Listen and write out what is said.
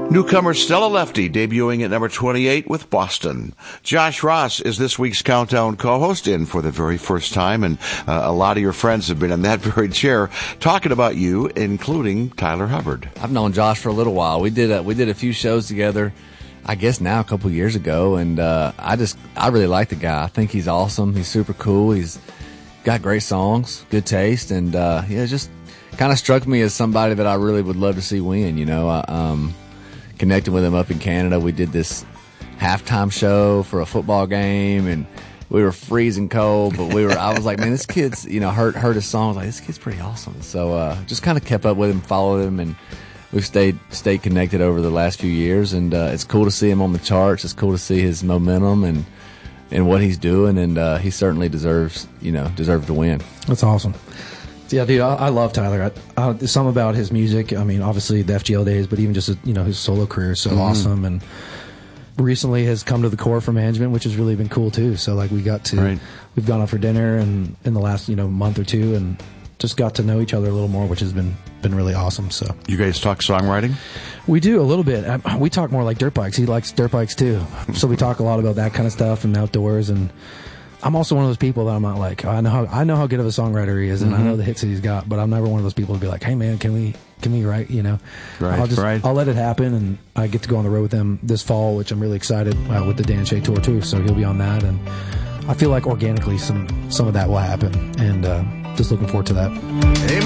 Newcomer Stella Lefty debuting at number 28 with Boston. Josh Ross is this week's Countdown co-host in for the very first time, and a lot of your friends have been in that very chair talking about you, including Tyler Hubbard. I've known Josh for a little while. We did a few shows together, I guess now a couple years ago, and I really like the guy. I think he's awesome. He's super cool. He's got great songs, good taste, and just kind of struck me as somebody that I really would love to see win. Connected with him up in Canada. We did this halftime show for a football game, and we were freezing cold, but I was like, man, this kid's, heard his song. I was like, this kid's pretty awesome. So, just kind of kept up with him, followed him, and we've stayed connected over the last few years. And, it's cool to see him on the charts. It's cool to see his momentum and what he's doing. And, he certainly deserves to win. That's awesome. Yeah, dude, I love Tyler. There's something about his music. I mean, obviously the FGL days, but even just his solo career is so awesome. And recently has come to the core for management, which has really been cool too. So like we've gone out for dinner and in the last month or two, and just got to know each other a little more, which has been really awesome. So you guys talk songwriting? We do a little bit. We talk more like dirt bikes. He likes dirt bikes too, so we talk a lot about that kind of stuff and outdoors. And I'm also one of those people that I'm not like, I know how good of a songwriter he is, and I know the hits that he's got, but I'm never one of those people to be like, hey man, can we write, Right. I'll let it happen, and I get to go on the road with him this fall, which I'm really excited with the Dan Shea tour too, so he'll be on that, and I feel like organically some of that will happen, and just looking forward to that. Amen.